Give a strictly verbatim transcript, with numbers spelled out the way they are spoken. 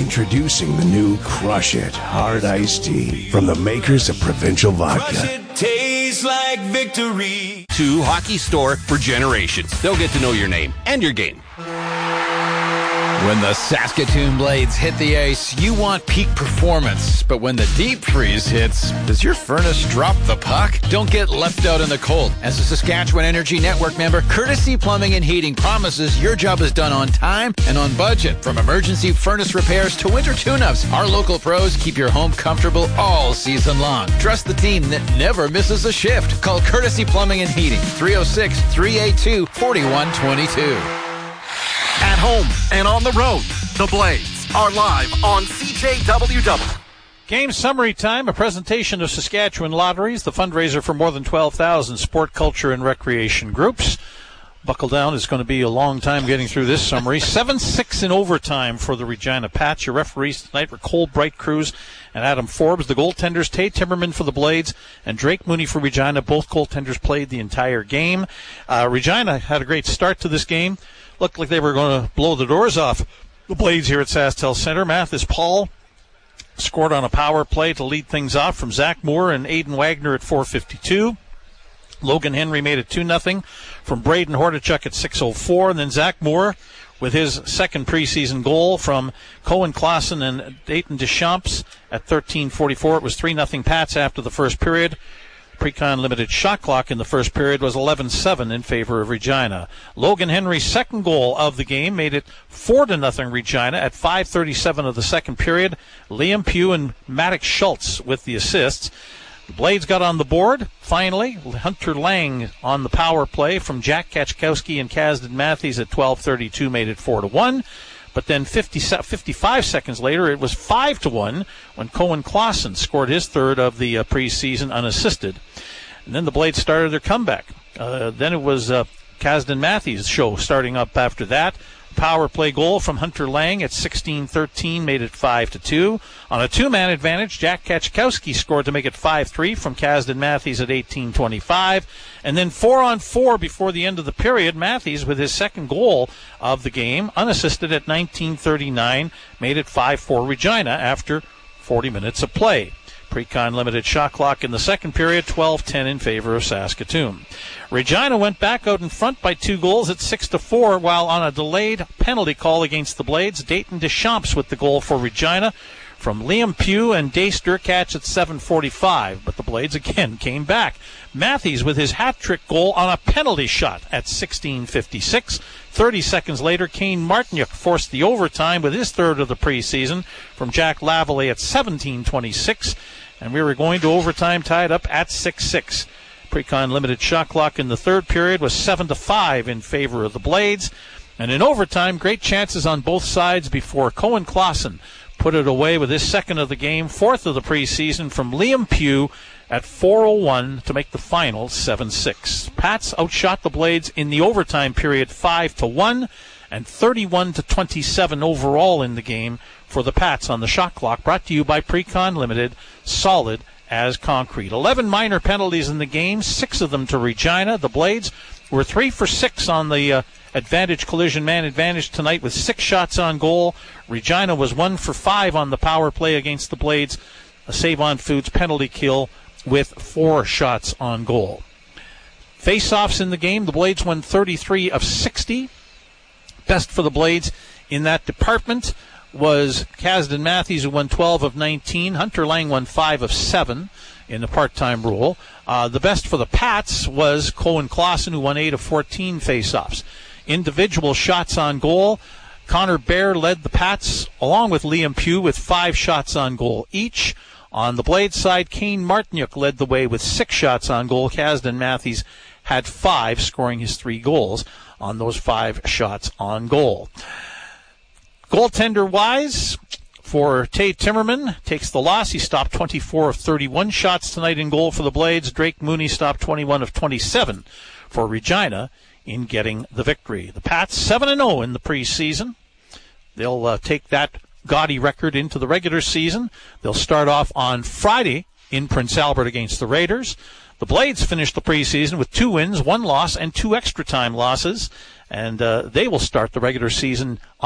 Introducing the new Crush It Hard Iced Tea from the makers of Provincial Vodka. Crush it, tastes like victory. To Hockey Store for generations. They'll get to know your name and your game. When the Saskatoon Blades hit the ice, you want peak performance. But when the deep freeze hits, does your furnace drop the puck? Don't get left out in the cold. As a Saskatchewan Energy Network member, Courtesy Plumbing and Heating promises your job is done on time and on budget. From emergency furnace repairs to winter tune-ups, our local pros keep your home comfortable all season long. Trust the team that never misses a shift. Call Courtesy Plumbing and Heating, three oh six, three eight two, four one two two. At home and on the road, the Blades are live on C J W W. Game summary time, a presentation of Saskatchewan Lotteries, the fundraiser for more than twelve thousand sport, culture, and recreation groups. Buckle down, it's going to be a long time getting through this summary. seven six in overtime for the Regina Pats. Your referees tonight were Cole Bright Cruz and Adam Forbes. The goaltenders, Tate Timmerman for the Blades and Drake Mooney for Regina. Both goaltenders played the entire game. Uh, Regina had a great start to this game. Looked like they were going to blow the doors off the Blades here at SaskTel Center. Mathis Paul scored on a power play to lead things off from Zach Moore and Aiden Wagner at four fifty-two. Logan Henry made it two nothing from Braden Hordichuk at six oh four. And then Zach Moore with his second preseason goal from Cohen Clausen and Dayton Deschamps at thirteen forty-four. It was three nothing Pats after the first period. Pre-Con limited shot clock in the first period was eleven seven in favor of Regina. Logan Henry's second goal of the game made it four to nothing Regina at five thirty-seven of the second period. Liam Pugh and Maddox Schultz with the assists. The Blades got on the board, finally. Hunter Lang on the power play from Jack Kachkowski and Kasdan Matthews at twelve thirty-two made it four to one. But then fifty, fifty-five seconds later, it was five to one when Cohen Clausen scored his third of the uh, preseason unassisted. And then the Blades started their comeback. Uh, then it was uh, Kasdan Matthews' show starting up after that. Power play goal from Hunter Lang at sixteen thirteen made it five to two. On a two-man advantage, Jack Kachkowski scored to make it five three from Kasdan Matthews at eighteen twenty-five. And then four on four before the end of the period, Matthews with his second goal of the game, unassisted at nineteen thirty-nine, made it five four Regina after forty minutes of play. Pre-Con limited shot clock in the second period, twelve ten in favor of Saskatoon. Regina went back out in front by two goals at six to four, while on a delayed penalty call against the Blades, Dayton Deschamps with the goal for Regina from Liam Pugh and Day Sturkatch at seven forty-five. But the Blades again came back. Matthews with his hat-trick goal on a penalty shot at sixteen fifty-six. thirty seconds later, Kane Martinyuk forced the overtime with his third of the preseason from Jack Lavallee at seventeen twenty-six. And we were going to overtime tied up at six six. Pre-Con limited shot clock in the third period was seven to five in favor of the Blades. And in overtime, great chances on both sides before Cohen Clausen put it away with his second of the game, fourth of the preseason from Liam Pugh at four oh one to make the final seven six. Pats outshot the Blades in the overtime period five to one and thirty-one to twenty-seven overall in the game for the Pats on the shot clock. Brought to you by Pre-Con Limited, solid as concrete. eleven minor penalties in the game, six of them to Regina. The Blades were three for six on the uh, advantage collision man advantage tonight with six shots on goal. Regina was one for five on the power play against the Blades. A Save-On Foods penalty kill with four shots on goal. Face-offs in the game, the Blades won thirty-three of sixty. Best for the Blades in that department was Kasdan Matthews, who won twelve of nineteen. Hunter Lang won five of seven in the part-time role. Uh, the best for the Pats was Cohen Clausen, who won eight of fourteen face-offs. Individual shots on goal, Connor Baer led the Pats, along with Liam Pugh, with five shots on goal each. On the Blades side, Kane Martinyuk led the way with six shots on goal. Kasdan Matthews had five, scoring his three goals on those five shots on goal. Goaltender-wise, for Tate Timmerman, takes the loss. He stopped twenty-four of thirty-one shots tonight in goal for the Blades. Drake Mooney stopped twenty-one of twenty-seven for Regina in getting the victory. The Pats seven and oh in the preseason. They'll uh, take that gaudy record into the regular season. They'll start off on Friday in Prince Albert against the Raiders. The Blades finished the preseason with two wins, one loss, and two extra time losses, and uh, they will start the regular season